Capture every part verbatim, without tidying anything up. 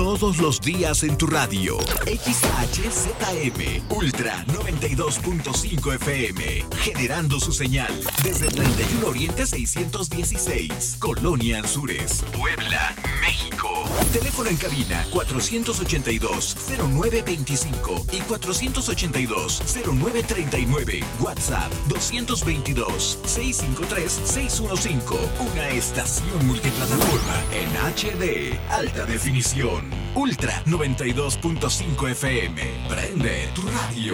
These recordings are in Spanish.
todos los días en tu radio. X H Z M Ultra noventa y dos punto cinco F M, generando su señal desde treinta y uno Oriente seiscientos dieciséis, Colonia Anzures, Puebla, México. Teléfono en cabina cuatrocientos ochenta y dos, cero nueve veinticinco y cuatrocientos ochenta y dos, cero nueve treinta y nueve. WhatsApp doscientos veintidós, seiscientos cincuenta y tres, seiscientos quince. Una estación multiplataforma en H D, alta definición. Ultra noventa y dos punto cinco F M. Prende tu radio.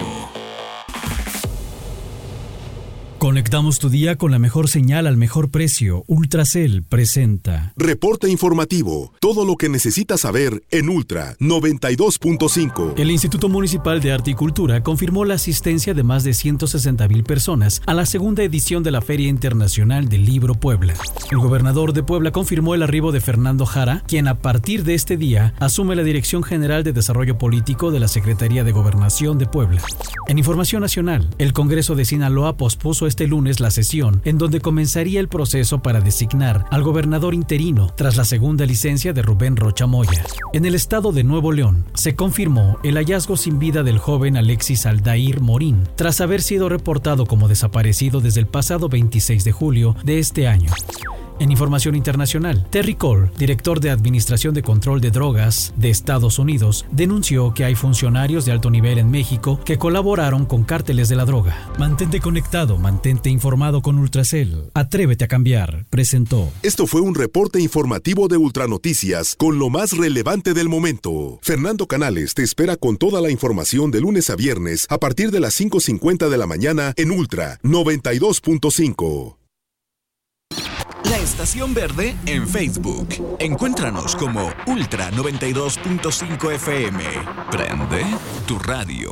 Conectamos tu día con la mejor señal al mejor precio. Ultracel presenta Reporte informativo. Todo lo que necesitas saber en Ultra noventa y dos punto cinco. El Instituto Municipal de Arte y Cultura confirmó la asistencia de más de ciento sesenta mil personas a la segunda edición de la Feria Internacional del Libro Puebla. El gobernador de Puebla confirmó el arribo de Fernando Jara, quien a partir de este día asume la Dirección General de Desarrollo Político de la Secretaría de Gobernación de Puebla. En información nacional, el Congreso de Sinaloa pospuso este lunes la sesión en donde comenzaría el proceso para designar al gobernador interino tras la segunda licencia de Rubén Rocha Moya. En el estado de Nuevo León se confirmó el hallazgo sin vida del joven Alexis Aldair Morín tras haber sido reportado como desaparecido desde el pasado veintiséis de julio de este año. En información internacional, Terry Cole, director de Administración de Control de Drogas de Estados Unidos, denunció que hay funcionarios de alto nivel en México que colaboraron con cárteles de la droga. Mantente conectado, mantente informado con Ultracel. Atrévete a cambiar, presentó. Esto fue un reporte informativo de Ultranoticias con lo más relevante del momento. Fernando Canales te espera con toda la información de lunes a viernes a partir de las cinco cincuenta de la mañana en Ultra noventa y dos punto cinco. La Estación Verde en Facebook. Encuéntranos como Ultra noventa y dos punto cinco F M. Prende tu radio.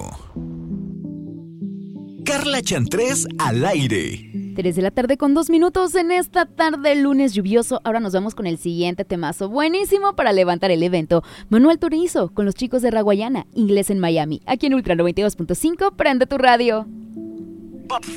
Carla Chantrés al aire. tres de la tarde con dos minutos en esta tarde, lunes lluvioso. Ahora nos vamos con el siguiente temazo, buenísimo para levantar el evento. Manuel Turizo con los chicos de Raguayana, Inglés en Miami. Aquí en Ultra noventa y dos punto cinco, prende tu radio.